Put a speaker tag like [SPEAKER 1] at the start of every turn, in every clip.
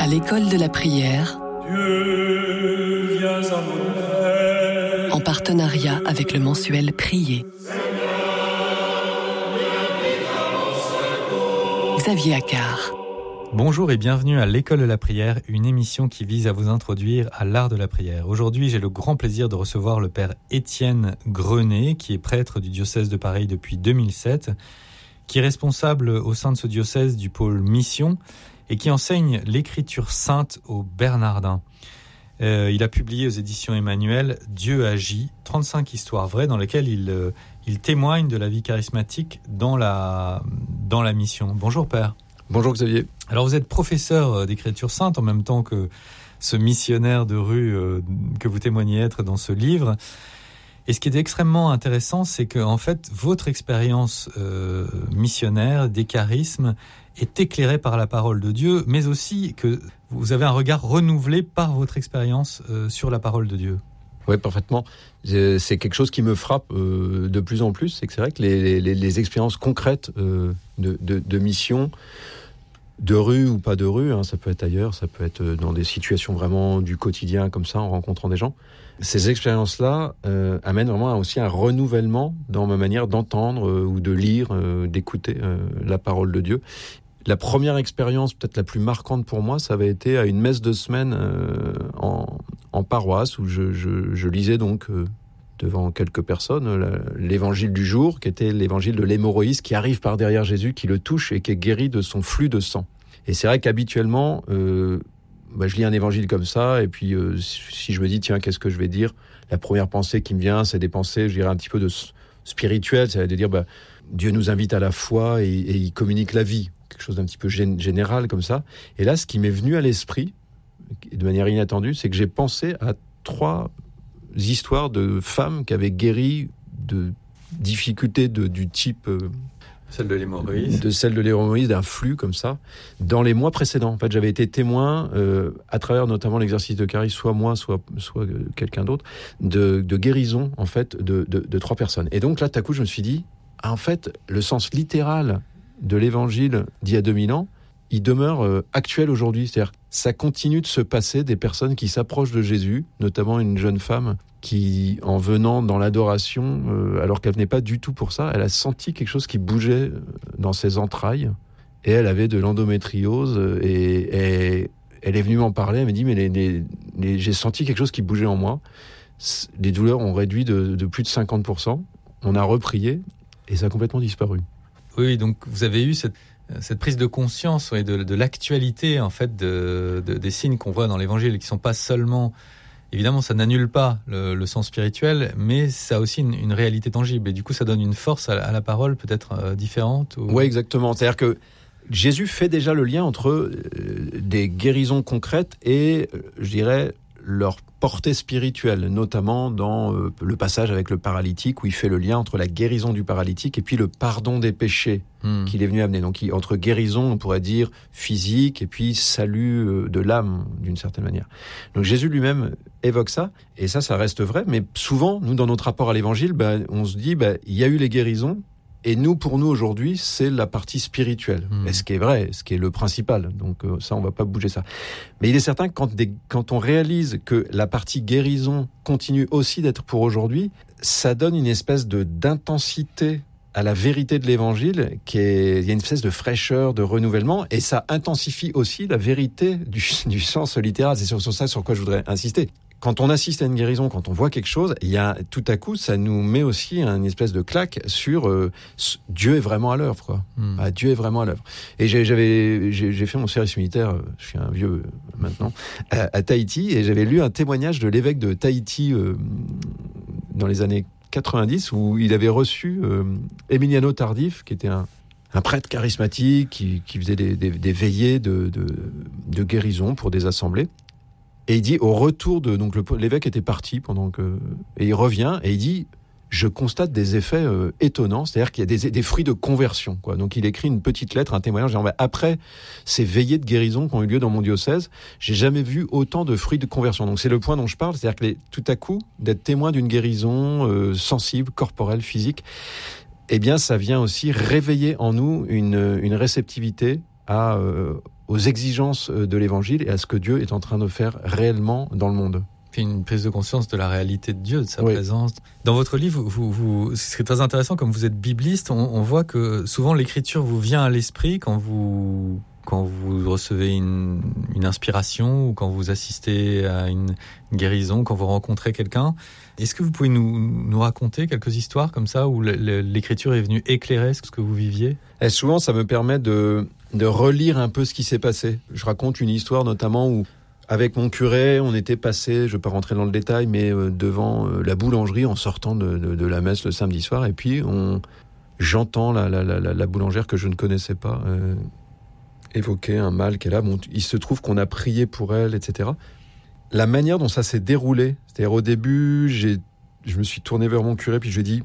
[SPEAKER 1] l'école de la prière,
[SPEAKER 2] Dieu, viens à mon aide.
[SPEAKER 1] en partenariat avec le mensuel Prier. Xavier Accard.
[SPEAKER 3] Bonjour et bienvenue à l'école de la prière, une émission qui vise à vous introduire à l'art de la prière. Aujourd'hui, j'ai le grand plaisir de recevoir le père Étienne Grenet, qui est prêtre du diocèse de Paris depuis 2007, qui est responsable au sein de ce diocèse du pôle mission et qui enseigne l'écriture sainte aux Bernardins. Il a publié aux éditions Emmanuel « Dieu agit », 35 histoires vraies dans lesquelles il témoigne de la vie charismatique dans la mission. Bonjour père.
[SPEAKER 4] Bonjour Xavier.
[SPEAKER 3] Alors vous êtes professeur d'écriture sainte en même temps que ce missionnaire de rue que vous témoignez être dans ce livre. Et ce qui est extrêmement intéressant, c'est que en fait votre expérience missionnaire des charismes est éclairée par la parole de Dieu, mais aussi que vous avez un regard renouvelé par votre expérience sur la parole de Dieu.
[SPEAKER 4] Oui, parfaitement. C'est quelque chose qui me frappe de plus en plus. C'est que c'est vrai que les expériences concrètes de mission, de rue ou pas de rue, ça peut être ailleurs, ça peut être dans des situations vraiment du quotidien comme ça, en rencontrant des gens. Ces expériences-là amènent vraiment aussi un renouvellement dans ma manière d'entendre ou de lire, d'écouter la parole de Dieu. La première expérience, peut-être la plus marquante pour moi, ça avait été à une messe de semaine en paroisse où je lisais donc devant quelques personnes l'évangile du jour, qui était l'évangile de l'hémorroïde qui arrive par derrière Jésus, qui le touche et qui est guéri de son flux de sang. Et c'est vrai qu'habituellement, je lis un évangile comme ça, et puis si je me dis, tiens, qu'est-ce que je vais dire ? La première pensée qui me vient, c'est des pensées, je dirais, un petit peu de spirituelles, c'est de dire, Dieu nous invite à la foi et il communique la vie, quelque chose d'un petit peu général comme ça. Et là, ce qui m'est venu à l'esprit, de manière inattendue, c'est que j'ai pensé à 3 histoires de femmes qui avaient guéri de difficultés du type...
[SPEAKER 3] Celle de l'hémorroïde.
[SPEAKER 4] Celle de l'hémorroïde, d'un flux comme ça, dans les mois précédents. En fait, j'avais été témoin, à travers notamment l'exercice de charisme, soit moi, soit quelqu'un d'autre, de guérison, en fait, de 3 personnes. Et donc là, tout à coup, je me suis dit, en fait, le sens littéral de l'évangile d'il y a 2000 ans, il demeure actuel aujourd'hui. C'est-à-dire, ça continue de se passer des personnes qui s'approchent de Jésus, notamment une jeune femme qui, en venant dans l'adoration, alors qu'elle venait pas du tout pour ça, elle a senti quelque chose qui bougeait dans ses entrailles, et elle avait de l'endométriose, et elle est venue m'en parler, elle m'a dit, mais j'ai senti quelque chose qui bougeait en moi, les douleurs ont réduit de plus de 50%, on a reprié, et ça a complètement disparu.
[SPEAKER 3] Oui, donc vous avez eu cette prise de conscience de l'actualité en fait des signes qu'on voit dans l'évangile, qui sont pas seulement, évidemment ça n'annule pas le sens spirituel, mais ça a aussi une réalité tangible, et du coup ça donne une force à la parole peut-être différente.
[SPEAKER 4] Oui, exactement, c'est-à-dire que Jésus fait déjà le lien entre des guérisons concrètes et, je dirais, leur portée spirituelle, notamment dans le passage avec le paralytique, où il fait le lien entre la guérison du paralytique et puis le pardon des péchés qu'il est venu amener. Donc entre guérison, on pourrait dire physique, et puis salut de l'âme, d'une certaine manière. Donc Jésus lui-même évoque ça, et ça reste vrai, mais souvent, nous, dans notre rapport à l'évangile, on se dit, il y a eu les guérisons, et pour nous aujourd'hui, c'est la partie spirituelle. Et ce qui est vrai, ce qui est le principal. Donc ça, on va pas bouger ça. Mais il est certain que quand on réalise que la partie guérison continue aussi d'être pour aujourd'hui, ça donne une espèce d'intensité à la vérité de l'évangile, il y a une espèce de fraîcheur, de renouvellement, et ça intensifie aussi la vérité du sens littéral. C'est sur ça sur quoi je voudrais insister. Quand on assiste à une guérison, quand on voit quelque chose, tout à coup, ça nous met aussi une espèce de claque sur Dieu est vraiment à l'œuvre, quoi. Dieu est vraiment à l'œuvre. Et j'ai fait mon service militaire, je suis un vieux maintenant, à Tahiti, et j'avais lu un témoignage de l'évêque de Tahiti dans les années 90, où il avait reçu Emiliano Tardif, qui était un prêtre charismatique qui faisait des veillées de guérison pour des assemblées. Et il dit, au retour donc l'évêque était parti et il revient et il dit, je constate des effets étonnants, c'est-à-dire qu'il y a des fruits de conversion, quoi. Donc il écrit une petite lettre, un témoignage, disant, après ces veillées de guérison qui ont eu lieu dans mon diocèse, j'ai jamais vu autant de fruits de conversion. Donc c'est le point dont je parle, c'est-à-dire que tout à coup, d'être témoin d'une guérison sensible, corporelle, physique, eh bien ça vient aussi réveiller en nous une réceptivité aux exigences de l'Évangile et à ce que Dieu est en train de faire réellement dans le monde.
[SPEAKER 3] Puis une prise de conscience de la réalité de Dieu, de sa
[SPEAKER 4] Oui.
[SPEAKER 3] présence. Dans votre livre, c'est très intéressant, comme vous êtes bibliste, on voit que souvent l'écriture vous vient à l'esprit quand vous recevez une inspiration ou quand vous assistez à une guérison, quand vous rencontrez quelqu'un. Est-ce que vous pouvez nous raconter quelques histoires comme ça où l'écriture est venue éclairer ce que vous viviez ?
[SPEAKER 4] Et souvent, ça me permet de relire un peu ce qui s'est passé. Je raconte une histoire notamment où, avec mon curé, on était passé, je ne vais pas rentrer dans le détail, mais devant la boulangerie en sortant de la messe le samedi soir. Et puis, j'entends la boulangère que je ne connaissais pas évoquer un mal qu'elle a. Bon, il se trouve qu'on a prié pour elle, etc. La manière dont ça s'est déroulé, c'est-à-dire au début, je me suis tourné vers mon curé, puis je lui ai dit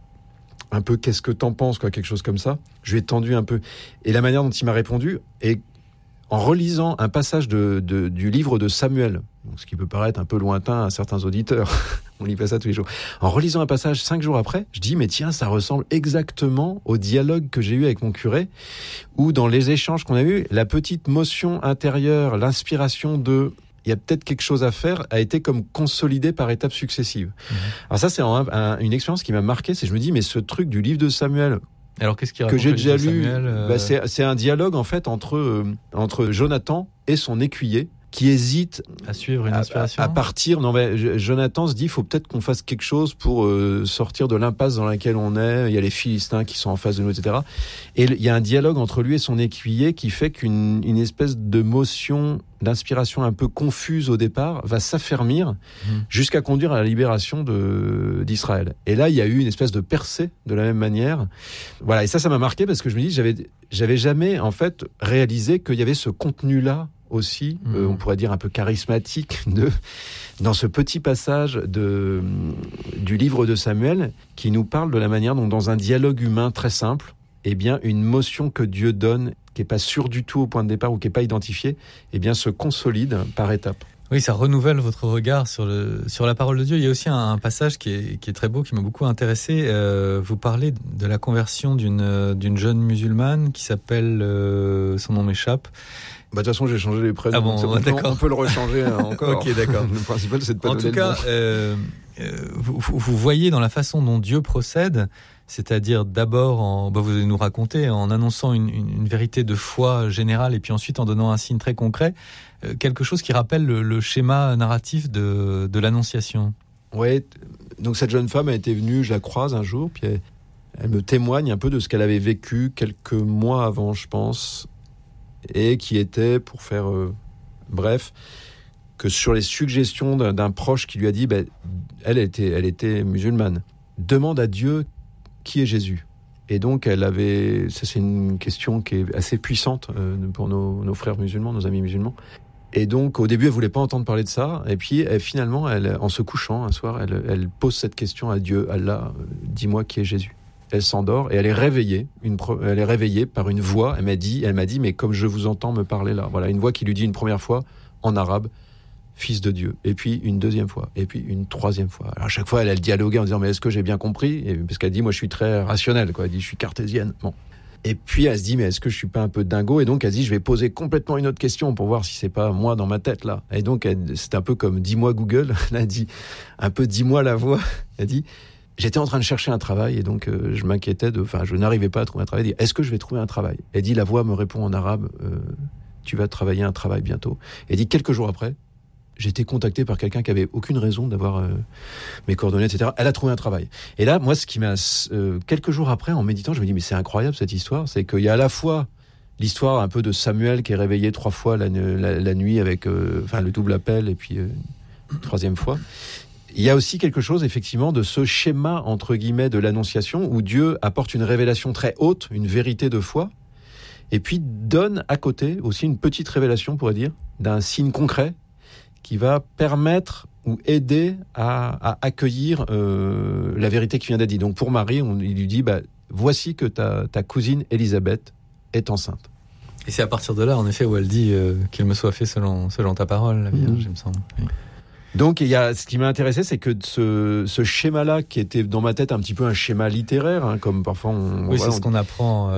[SPEAKER 4] un peu qu'est-ce que t'en penses, quoi, quelque chose comme ça. Je lui ai tendu un peu. Et la manière dont il m'a répondu, et en relisant un passage du livre de Samuel, ce qui peut paraître un peu lointain à certains auditeurs, on lit pas ça tous les jours. En relisant un passage 5 jours après, je dis mais tiens, ça ressemble exactement au dialogue que j'ai eu avec mon curé, où dans les échanges qu'on a eus, la petite motion intérieure, l'inspiration de il y a peut-être quelque chose à faire, a été comme consolidée par étapes successives. Alors ça, c'est une expérience qui m'a marqué, c'est je me dis mais ce truc du livre de Samuel,
[SPEAKER 3] alors qu'est-ce qu'il
[SPEAKER 4] que
[SPEAKER 3] raconte
[SPEAKER 4] j'ai déjà lu,
[SPEAKER 3] Samuel,
[SPEAKER 4] c'est un dialogue en fait entre Jonathan et son écuyer qui hésite
[SPEAKER 3] à suivre une inspiration
[SPEAKER 4] à partir. Non, mais Jonathan se dit il faut peut-être qu'on fasse quelque chose pour sortir de l'impasse dans laquelle on est. Il y a les Philistins qui sont en face de nous, etc. Et il y a un dialogue entre lui et son écuyer qui fait qu'une espèce de motion d'inspiration un peu confuse au départ va s'affermir jusqu'à conduire à la libération d'Israël. Et là, il y a eu une espèce de percée de la même manière. Voilà, et ça m'a marqué parce que je me dis, j'avais jamais en fait réalisé qu'il y avait ce contenu-là aussi, on pourrait dire un peu charismatique, dans ce petit passage du livre de Samuel qui nous parle de la manière dont dans un dialogue humain très simple, eh bien, une motion que Dieu donne, qui n'est pas sûre du tout au point de départ ou qui n'est pas identifiée, eh bien, se consolide par étapes.
[SPEAKER 3] Oui, ça renouvelle votre regard sur la parole de Dieu. Il y a aussi un passage qui est très beau, qui m'a beaucoup intéressé. Vous parlez de la conversion d'une jeune musulmane qui s'appelle, son nom m'échappe.
[SPEAKER 4] De toute façon, j'ai changé les prénoms.
[SPEAKER 3] Ah bon, d'accord.
[SPEAKER 4] On peut le rechanger encore.
[SPEAKER 3] Ok, d'accord.
[SPEAKER 4] Le principal, c'est de pas
[SPEAKER 3] en
[SPEAKER 4] donner
[SPEAKER 3] tout cas, vous voyez dans la façon dont Dieu procède, c'est-à-dire d'abord, vous allez nous raconter, en annonçant une vérité de foi générale et puis ensuite en donnant un signe très concret, quelque chose qui rappelle le schéma narratif de l'Annonciation. Oui,
[SPEAKER 4] donc cette jeune femme a été venue, je la croise un jour, puis elle me témoigne un peu de ce qu'elle avait vécu quelques mois avant, je pense, et qui était, pour faire bref, que sur les suggestions d'un proche qui lui a dit, elle était musulmane, demande à Dieu qui est Jésus. Et donc ça c'est une question qui est assez puissante pour nos frères musulmans, nos amis musulmans. Et donc au début elle voulait pas entendre parler de ça, et puis finalement en se couchant un soir, elle pose cette question à Dieu, Allah, dis-moi qui est Jésus. Elle s'endort et elle est réveillée par une voix. Elle m'a dit, mais comme je vous entends me parler là. Voilà, une voix qui lui dit une première fois en arabe, fils de Dieu. Et puis une deuxième fois. Et puis une troisième fois. Alors à chaque fois, elle dialoguait en disant, mais est-ce que j'ai bien compris ? Parce qu'elle dit, moi je suis très rationnelle, quoi. Elle dit, je suis cartésienne. Bon. Et puis elle se dit, mais est-ce que je suis pas un peu dingo ? Et donc elle se dit, je vais poser complètement une autre question pour voir si c'est pas moi dans ma tête là. Et donc c'est un peu comme dis-moi Google. Elle a dit, un peu dis-moi la voix. Elle dit, j'étais en train de chercher un travail et donc je m'inquiétais je n'arrivais pas à trouver un travail. Elle dit, est-ce que je vais trouver un travail ? Elle dit, la voix me répond en arabe, tu vas travailler un travail bientôt. Elle dit, quelques jours après, j'ai été contacté par quelqu'un qui avait aucune raison d'avoir mes coordonnées, etc. Elle a trouvé un travail. Et là, moi, ce qui m'a, quelques jours après, en méditant, je me dis, mais c'est incroyable cette histoire. C'est qu'il y a à la fois l'histoire un peu de Samuel qui est réveillé 3 fois la nuit avec, le double appel et puis troisième fois. Il y a aussi quelque chose, effectivement, de ce schéma, entre guillemets, de l'Annonciation, où Dieu apporte une révélation très haute, une vérité de foi, et puis donne à côté aussi une petite révélation, on pourrait dire, d'un signe concret qui va permettre ou aider à accueillir la vérité qui vient d'être dite. Donc pour Marie, il lui dit, voici que ta cousine Élisabeth est enceinte.
[SPEAKER 3] Et c'est à partir de là, en effet, où elle dit qu'il me soit fait selon ta parole, la Vierge, il me semble. Oui.
[SPEAKER 4] Donc, ce qui m'a intéressé, c'est que ce schéma-là, qui était dans ma tête un petit peu un schéma littéraire, hein, comme parfois
[SPEAKER 3] c'est ce qu'on apprend.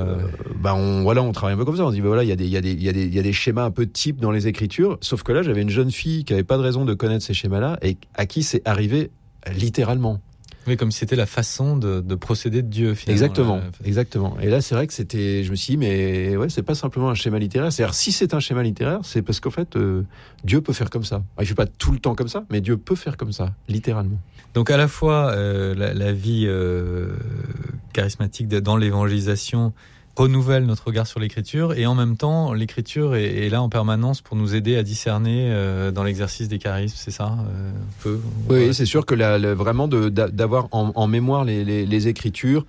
[SPEAKER 4] On travaille un peu comme ça. On dit, il y a des schémas un peu types dans les écritures. Sauf que là, j'avais une jeune fille qui avait pas de raison de connaître ces schémas-là et à qui c'est arrivé littéralement.
[SPEAKER 3] Oui, comme si c'était la façon de procéder de Dieu, finalement.
[SPEAKER 4] Exactement. Et là, c'est vrai que je me suis dit, mais ouais, c'est pas simplement un schéma littéraire. C'est-à-dire, si c'est un schéma littéraire, c'est parce qu'en fait, Dieu peut faire comme ça. Il fait pas tout le temps comme ça, mais Dieu peut faire comme ça, littéralement.
[SPEAKER 3] Donc, à la fois, la vie charismatique dans l'évangélisation renouvelle notre regard sur l'écriture, et en même temps, l'écriture est là en permanence pour nous aider à discerner dans l'exercice des charismes, c'est ça
[SPEAKER 4] Oui, c'est sûr que vraiment d'avoir en mémoire les écritures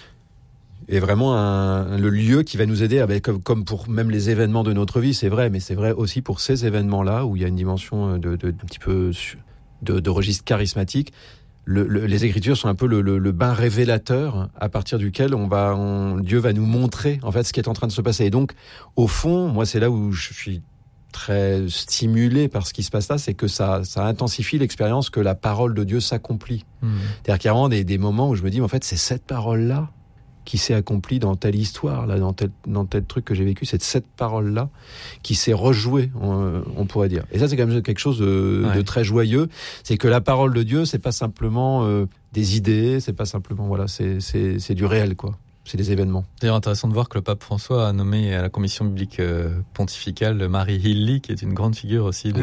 [SPEAKER 4] est vraiment le lieu qui va nous aider, comme pour même les événements de notre vie, c'est vrai, mais c'est vrai aussi pour ces événements-là où il y a une dimension un petit peu de registre charismatique. Les Écritures sont un peu le bain révélateur à partir duquel Dieu va nous montrer en fait ce qui est en train de se passer. Et donc, au fond, moi, c'est là où je suis très stimulé par ce qui se passe là, c'est que ça intensifie l'expérience que la parole de Dieu s'accomplit. C'est-à-dire qu'il y a vraiment des moments où je me dis, en fait, c'est cette parole-là qui s'est accomplie dans telle histoire, là, dans tel truc que j'ai vécu, c'est cette parole-là qui s'est rejouée, on pourrait dire. Et ça, c'est quand même quelque chose de très joyeux. C'est que la parole de Dieu, c'est pas simplement des idées, c'est pas simplement, c'est du réel, quoi. C'est des événements. C'est
[SPEAKER 3] d'ailleurs intéressant de voir que le pape François a nommé à la commission biblique pontificale Mary Hilly, qui est une grande figure aussi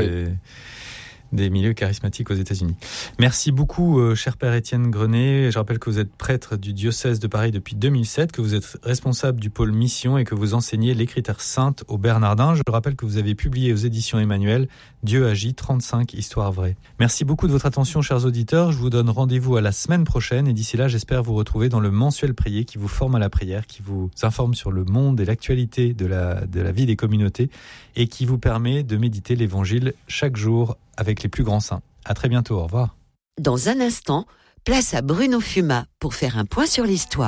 [SPEAKER 3] des milieux charismatiques aux États-Unis. Merci beaucoup, cher Père Étienne Grenet. Je rappelle que vous êtes prêtre du diocèse de Paris depuis 2007, que vous êtes responsable du pôle mission et que vous enseignez l'écriture sainte aux Bernardins. Je rappelle que vous avez publié aux éditions Emmanuel Dieu agit, 35 histoires vraies. Merci beaucoup de votre attention, chers auditeurs. Je vous donne rendez-vous à la semaine prochaine et d'ici là, j'espère vous retrouver dans le mensuel prier qui vous forme à la prière, qui vous informe sur le monde et l'actualité de la vie des communautés et qui vous permet de méditer l'évangile chaque jour avec les plus grands saints. À très bientôt, au revoir.
[SPEAKER 5] Dans un instant, place à Bruno Fuma pour faire un point sur l'histoire.